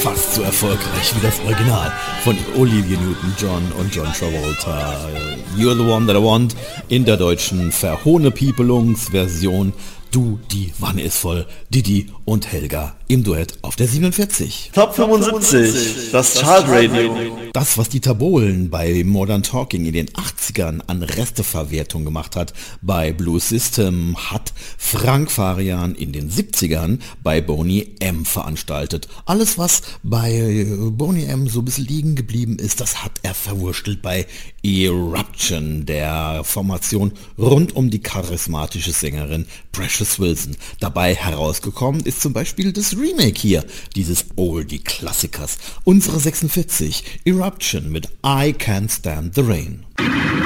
fast so erfolgreich wie das Original von Olivia Newton-John und John Travolta. You're the One That I Want in der deutschen Verhohne-Piepelungsversion. Du, die Wanne ist voll, Didi und Helga im Duett auf der 47. Top 75, das Chartradio. Das, was Dieter Bohlen bei Modern Talking in den 80ern an Resteverwertung gemacht hat, bei Blue System, hat Frank Farian in den 70ern bei Boney M. veranstaltet. Alles, was bei Boney M. so ein bisschen liegen geblieben ist, das hat er verwurstelt bei Eruption, der Formation rund um die charismatische Sängerin Precious Wilson. Dabei herausgekommen ist zum Beispiel das Remake hier, dieses Oldie-Klassikers. Unsere 46, Eruption mit I Can't Stand the Rain.